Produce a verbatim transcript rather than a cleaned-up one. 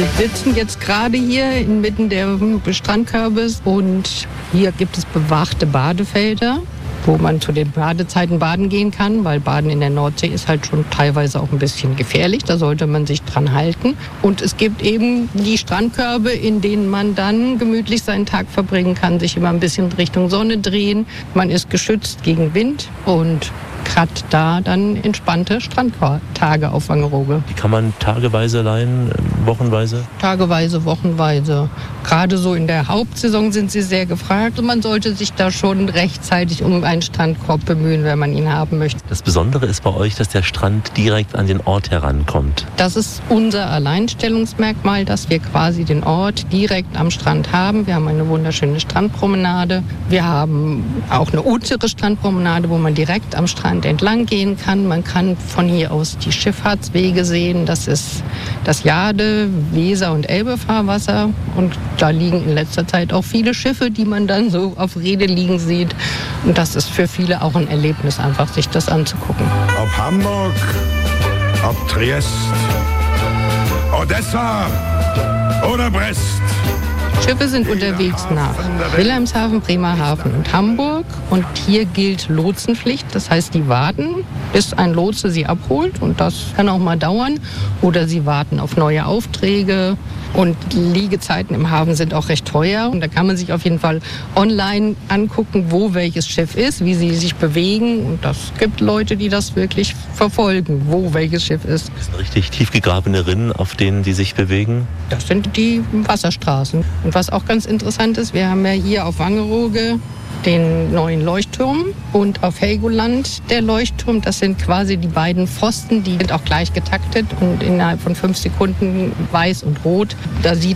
Wir sitzen jetzt gerade hier inmitten der Strandkörbe und hier gibt es bewachte Badefelder, wo man zu den Badezeiten baden gehen kann, weil Baden in der Nordsee ist halt schon teilweise auch ein bisschen gefährlich, da sollte man sich dran halten. Und es gibt eben die Strandkörbe, in denen man dann gemütlich seinen Tag verbringen kann, sich immer ein bisschen Richtung Sonne drehen. Man ist geschützt gegen Wind und hat da dann entspannte Strandtage auf Wangerooge. Die kann man tageweise leihen, wochenweise? Tageweise, wochenweise. Gerade so in der Hauptsaison sind sie sehr gefragt und man sollte sich da schon rechtzeitig um einen Strandkorb bemühen, wenn man ihn haben möchte. Das Besondere ist bei euch, dass der Strand direkt an den Ort herankommt. Das ist unser Alleinstellungsmerkmal, dass wir quasi den Ort direkt am Strand haben. Wir haben eine wunderschöne Strandpromenade. Wir haben auch eine untere Strandpromenade, wo man direkt am Strand entlang gehen kann. Man kann von hier aus die Schifffahrtswege sehen. Das ist das Jade, Weser und Elbe-Fahrwasser. Und da liegen in letzter Zeit auch viele Schiffe, die man dann so auf Rede liegen sieht. Und das ist für viele auch ein Erlebnis, einfach sich das anzugucken. Ob Hamburg, ob Triest, Odessa oder Brest. Schiffe sind unterwegs nach Wilhelmshaven, Bremerhaven und Hamburg. Und hier gilt Lotsenpflicht. Das heißt, die warten, bis ein Lotse sie abholt. Und das kann auch mal dauern. Oder sie warten auf neue Aufträge. Und Liegezeiten im Hafen sind auch recht teuer. Und da kann man sich auf jeden Fall online angucken, wo welches Schiff ist, wie sie sich bewegen. Und das gibt Leute, die das wirklich verfolgen, wo welches Schiff ist. Das sind richtig tief gegrabene Rinnen, auf denen die sich bewegen? Das sind die Wasserstraßen. Und was auch ganz interessant ist, wir haben ja hier auf Wangerooge den neuen Leuchtturm und auf Helgoland der Leuchtturm. Das sind quasi die beiden Pfosten, die sind auch gleich getaktet und innerhalb von fünf Sekunden weiß und rot. Da sieht